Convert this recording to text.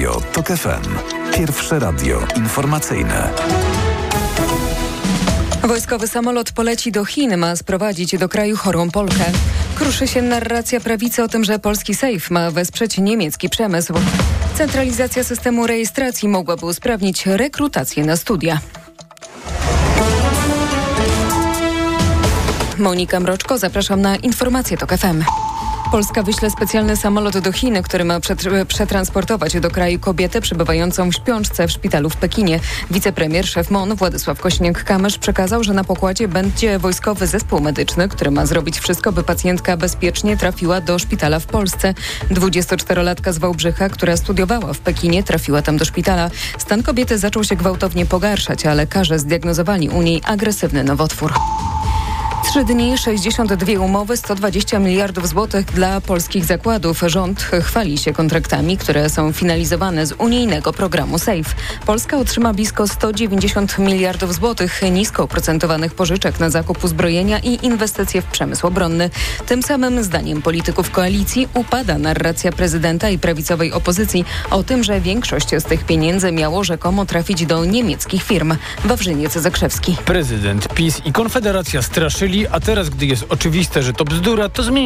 Radio TOK FM. Pierwsze radio informacyjne. Wojskowy samolot poleci do Chin, ma sprowadzić do kraju chorą Polkę. Kruszy się narracja prawicy o tym, że polski Sejf ma wesprzeć niemiecki przemysł. Centralizacja systemu rejestracji mogłaby usprawnić rekrutację na studia. Monika Mroczko, zapraszam na informacje TOK FM. Polska wyśle specjalny samolot do Chin, który ma przetransportować do kraju kobietę przebywającą w śpiączce w szpitalu w Pekinie. Wicepremier, szef MON Władysław Kośniak-Kamysz przekazał, że na pokładzie będzie wojskowy zespół medyczny, który ma zrobić wszystko, by pacjentka bezpiecznie trafiła do szpitala w Polsce. 24-latka z Wałbrzycha, która studiowała w Pekinie, trafiła tam do szpitala. Stan kobiety zaczął się gwałtownie pogarszać, a lekarze zdiagnozowali u niej agresywny nowotwór. 3 dni, 62 umowy, 120 miliardów złotych dla polskich zakładów. Rząd chwali się kontraktami, które są finalizowane z unijnego programu SAFE. Polska otrzyma blisko 190 miliardów złotych nisko oprocentowanych pożyczek na zakup uzbrojenia i inwestycje w przemysł obronny. Tym samym, zdaniem polityków koalicji, upada narracja prezydenta i prawicowej opozycji o tym, że większość z tych pieniędzy miało rzekomo trafić do niemieckich firm. Wawrzyniec Zakrzewski. Prezydent, PiS i Konfederacja straszyli, a teraz, gdy jest oczywiste, że to bzdura, to zmieni